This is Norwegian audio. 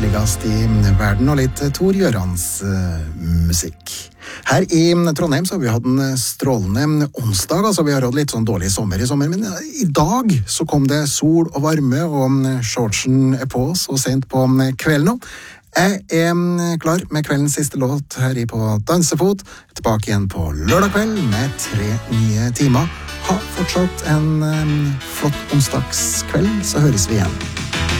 hyggeligast i verden, og litt Tor Gjørans musikk. Her i Trondheim så har vi hatt en strålende onsdag, altså vi har hatt litt sånn dårlig sommer i sommer, men i dag så kom det sol og varme, og shortsen på så sent på kvelden nå. Jeg klar med kveldens siste låt her i På Dansefot, tilbake igjen på lørdag kveld med 3 nye timer. Ha fortsatt en flott onsdagskveld, så høres vi igjen.